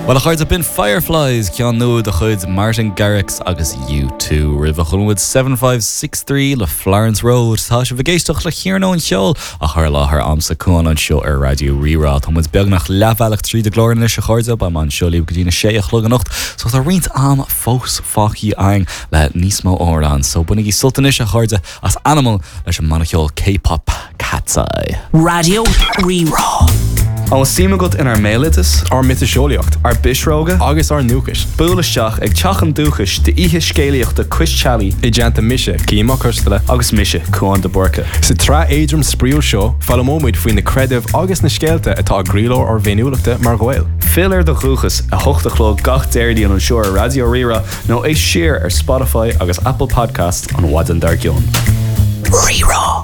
Well a chuid a bin Fireflies cean nua de chuid Martin Garrix agus U2 rih a chulmid 7563 le Florence Road tá se bhgéisteach le chéarnó an seol a chuir láthair amsa cúin an seo ar Radio Rerá Tá muid beag nach leabhealach trí de glórin leis a chuirde ba man seolíomh go dtína 6 a nocht so tá rint am fós fácií ein le níos mó órán so bunig í sultanis a chuirde as animal leis an manachol K-pop Cat's Eye. Radio Rerá. An síime go in ar mélitas, ar mitaseolaíocht, ar bisróga, agus ar núchas. Búlaisteach ag teachan dúchas de ihe scéalaíochta Chris Challey, I deanta mise, címa custala, agus mise Cuan de Borca. Sa trá éidrim spríúil seo, fáil móid faoin na creidimh agus na scéalta atá grílór ar bhéiniúlachta mar ghail. Fill de chuchas a hochtachló gach déirdí an seo ar Radio Rerá nó é siar ar Spotify agus Apple Podcast an Wadan Dargion. Rerá.